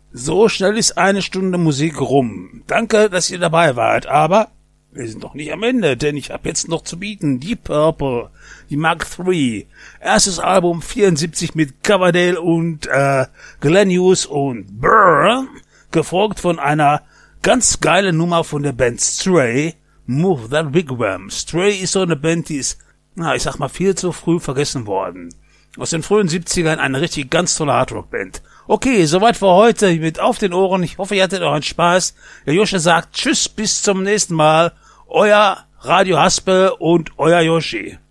So schnell ist eine Stunde Musik rum. Danke, dass ihr dabei wart, aber wir sind noch nicht am Ende, denn ich habe jetzt noch zu bieten Deep Purple, die Mark III. Erstes Album 74 mit Coverdale und Glenn Hughes und Burr, gefolgt von einer ganz geile Nummer von der Band Stray, Move That Wigwam. Stray ist so eine Band, die ist, ich sag mal, viel zu früh vergessen worden. Aus den frühen 70ern eine richtig ganz tolle Hardrock-Band. Okay, soweit für heute mit Auf den Ohren. Ich hoffe, ihr hattet euren Spaß. Der Joscha sagt Tschüss, bis zum nächsten Mal. Euer Radio Haspel und euer Yoshi.